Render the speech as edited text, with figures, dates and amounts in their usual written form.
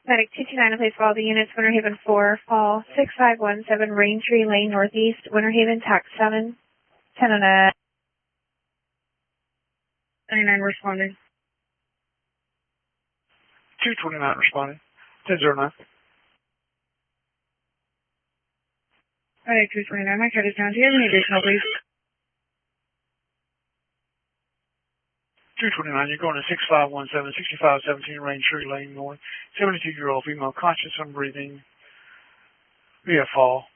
Medic 229, please follow the units. Winter Haven 4, fall 6517, Raintree Lane Northeast, Winter Haven, tax 7, 1009. 99 responding. 229 responding. 1009. Medic 229, my code is down. Do you have any additional, please? 229, you're going to 6517, 6517 Raintree Lane North. 72-year-old female, conscious and breathing via fall.